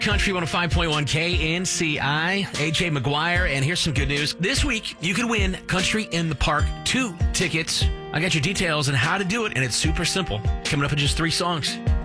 Country 105.1 KNCI, AJ McGuire, and here's some good news. This week, you can win Country in the Park 2 tickets. I got your details on how to do it, and it's super simple. Coming up in just 3 songs.